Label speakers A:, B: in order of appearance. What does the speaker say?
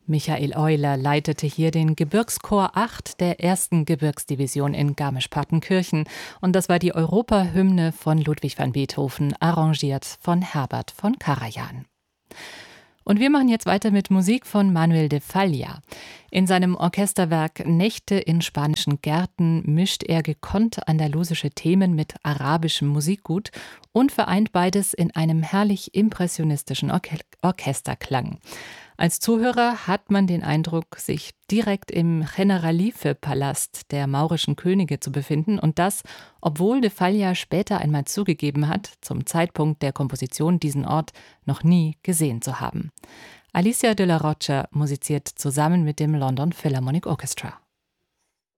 A: Michael Euler leitete hier den Gebirgschor 8 der 1. Gebirgsdivision in Garmisch-Partenkirchen. Und das war die Europahymne von Ludwig van Beethoven, arrangiert von Herbert von Karajan. Und wir machen jetzt weiter mit Musik von Manuel de Falla. In seinem Orchesterwerk Nächte in spanischen Gärten mischt er gekonnt andalusische Themen mit arabischem Musikgut und vereint beides in einem herrlich impressionistischen Orchesterklang. Als Zuhörer hat man den Eindruck, sich direkt im Generalife-Palast der maurischen Könige zu befinden, und das, obwohl de Falla später einmal zugegeben hat, zum Zeitpunkt der Komposition diesen Ort noch nie gesehen zu haben. Alicia de la Rocha musiziert zusammen mit dem London Philharmonic Orchestra.